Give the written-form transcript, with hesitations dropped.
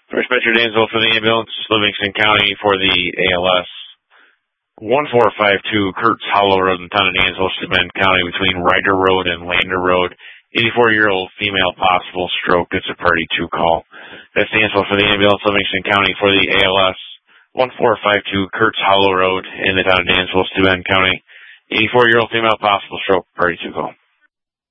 First Metro Dansville for the ambulance, Livingston County for the ALS. 1452 Kurtz Hollow Road in the town of Dansville, Steuben County, between Ryder Road and Lander Road. 84-year-old female, possible stroke. It's a party 2 call. That's Dansville for the ambulance, Livingston County for the ALS. 1452 Kurtz Hollow Road in the town of Dansville, Steuben County. 84-year-old female, possible stroke, party 2 call.